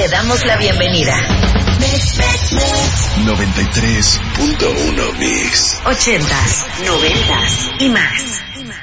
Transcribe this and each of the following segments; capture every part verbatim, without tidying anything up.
Te damos la bienvenida. noventa y tres punto uno Mix. Ochentas, noventas y más.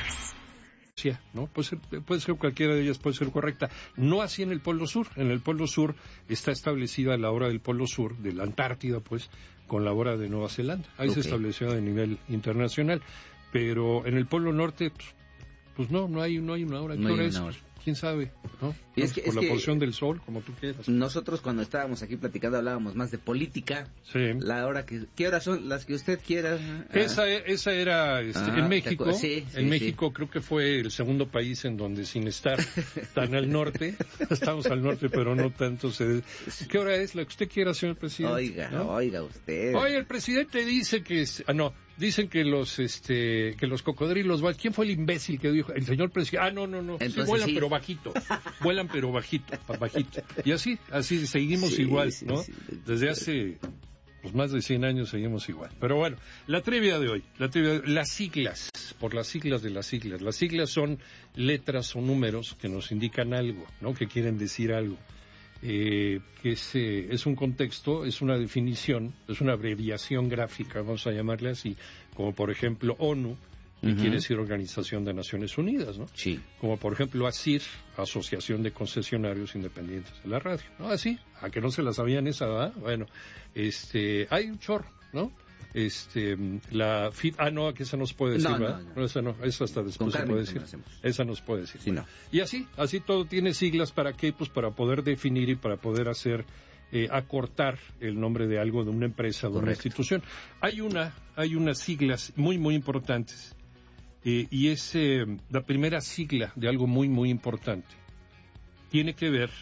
¿No? Puede ser, puede ser cualquiera de ellas, puede ser correcta. No así en el Polo Sur. En el Polo Sur está establecida la hora del Polo Sur, de la Antártida, pues, con la hora de Nueva Zelanda. Ahí okay. se estableció a nivel internacional. Pero en el Polo Norte, pues, pues no, no hay, no hay una hora. ¿Qué no hora es? Hora. ¿Quién sabe? ¿No? Y es no, que, por es la que porción del sol, como tú quieras. Nosotros cuando estábamos aquí platicando hablábamos más de política. Sí. La hora que, ¿qué horas son las que usted quiera? Esa, esa era este, ah, en México. Sí, sí, en sí. México creo que fue el segundo país en donde sin estar tan al norte, estamos al norte pero no tanto. Se... ¿Qué hora es la que usted quiera, señor presidente? Oiga, ¿no? oiga usted. Oye, el presidente dice que es... ah, no. Dicen que los este que los cocodrilos, ¿quién fue el imbécil que dijo? El señor presidente. Ah, no, no, no. Entonces, sí, vuelan sí. pero bajito. Vuelan pero bajito, bajito. Y así, así seguimos sí, igual, sí, ¿no? Sí. Desde hace pues más de cien años seguimos igual. Pero bueno, la trivia de hoy, la trivia de, las siglas, por las siglas de las siglas. Las siglas son letras o números que nos indican algo, ¿no? Que quieren decir algo. Eh, que es, eh, es un contexto, es una definición, es una abreviación gráfica, vamos a llamarle así, como por ejemplo ONU, que uh-huh. quiere decir Organización de Naciones Unidas, ¿no? Sí. Como por ejemplo ASIR, Asociación de Concesionarios Independientes de la Radio, ¿no? Así, a que no se la sabían esa, ¿verdad? Bueno, este, hay un chorro, ¿no? Este, la F I B, ah, no, que esa no se puede decir, no, ¿verdad? No, no. no, esa no, esa hasta después se puede decir. Esa no se puede decir. Sí, no. Y así, así todo tiene siglas, ¿para qué? Pues para poder definir y para poder hacer, eh, acortar el nombre de algo, de una empresa, de Correcto. Una institución. Hay una, hay unas siglas muy, muy importantes, eh, y es eh, la primera sigla de algo muy, muy importante. Tiene que ver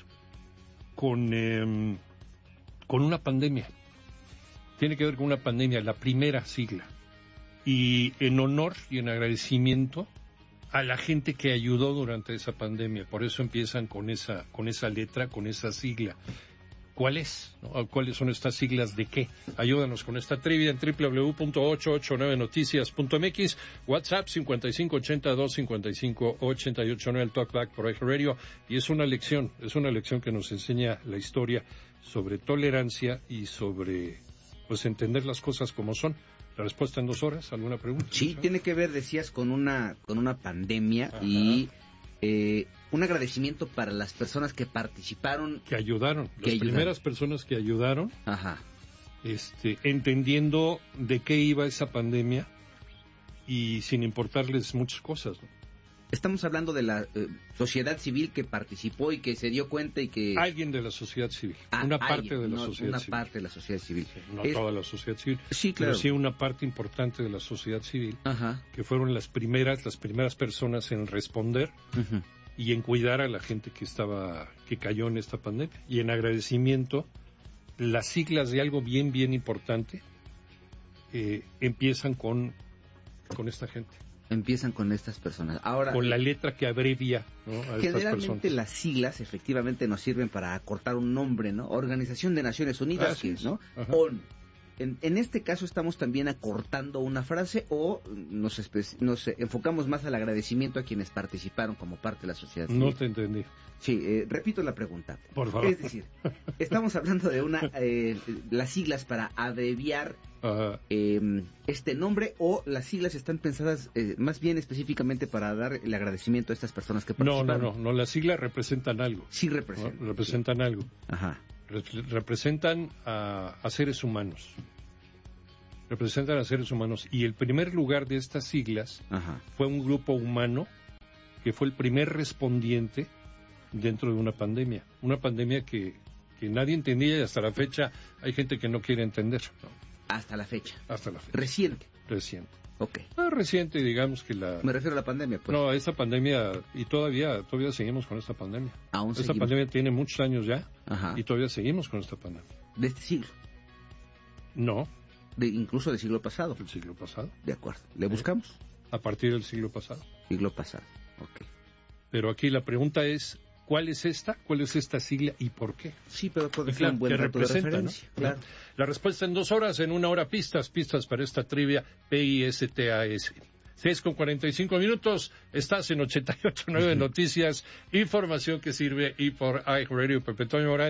con, eh, con una pandemia. Tiene que ver con una pandemia, la primera sigla. Y en honor y en agradecimiento a la gente que ayudó durante esa pandemia. Por eso empiezan con esa, con esa letra, con esa sigla. ¿Cuál es? ¿No? ¿Cuáles son estas siglas de qué? Ayúdanos con esta trivia en doble u doble u doble u punto ochocientos ochenta y nueve noticias punto m x, WhatsApp cincuenta y cinco ochenta y dos cincuenta y cinco ochenta y ocho nueve, el Talkback por iHeartRadio. Y es una lección, es una lección que nos enseña la historia sobre tolerancia y sobre... pues entender las cosas como son. La respuesta en dos horas, ¿alguna pregunta? Sí, ¿no? Tiene que ver, decías, con una con una pandemia. Ajá. Y eh, un agradecimiento para las personas que participaron. Que ayudaron, que las ayudaron. primeras personas que ayudaron, Ajá. este, entendiendo de qué iba esa pandemia y sin importarles muchas cosas, ¿no? Estamos hablando de la eh, sociedad civil que participó y que se dio cuenta y que... Alguien de la sociedad civil, ah, una parte alguien, de la no, sociedad una civil. Una parte de la sociedad civil. Sí, no es... toda la sociedad civil, sí, claro. pero sí una parte importante de la sociedad civil, Ajá. que fueron las primeras, las primeras personas en responder uh-huh. y en cuidar a la gente que estaba, que cayó en esta pandemia. Y en agradecimiento, las siglas de algo bien, bien importante eh, empiezan con, con esta gente. Empiezan con estas personas. Ahora, con la letra que abrevia, ¿no? A estas generalmente personas. Las siglas efectivamente nos sirven para acortar un nombre, ¿no? Organización de Naciones Unidas, Así es. ¿no? Ajá. ONU. En, en este caso estamos también acortando una frase o nos, espe- nos enfocamos más al agradecimiento a quienes participaron como parte de la sociedad civil. No te entendí. Sí, eh, repito la pregunta. Por favor. Es decir, estamos hablando de una eh, las siglas para abreviar eh, este nombre o las siglas están pensadas eh, más bien específicamente para dar el agradecimiento a estas personas que No, participaron. no, no, no, las siglas representan algo. Sí representan. ¿no? Representan sí. algo. Ajá. Re- representan a, a seres humanos. Representan a seres humanos. Y el primer lugar de estas siglas Ajá. fue un grupo humano que fue el primer respondiente dentro de una pandemia. Una pandemia que, que nadie entendía y hasta la fecha hay gente que no quiere entender. ¿no? Hasta la fecha. Hasta la fecha. Reciente. Reciente. Ok. Ah, reciente, digamos que la... Me refiero a la pandemia, pues. No, esta pandemia, y todavía todavía seguimos con esta pandemia. Aún esta seguimos. pandemia tiene muchos años ya, Ajá. y todavía seguimos con esta pandemia. De este siglo. No. De, incluso del siglo pasado. Del siglo pasado. De acuerdo. ¿Le buscamos? A partir del siglo pasado. Siglo pasado. Ok. Pero aquí la pregunta es, ¿cuál es esta? ¿Cuál es esta sigla y por qué? Sí, pero puede Y ser claro, un buen que dato de representa, referencia. ¿no? Claro. La respuesta en dos horas, en una hora pistas, pistas para esta trivia P I S T A S. seis con cuarenta y cinco minutos, estás en ochenta y ocho nueve Noticias, información que sirve y por iHeartRadio. Pepe Toño Morales.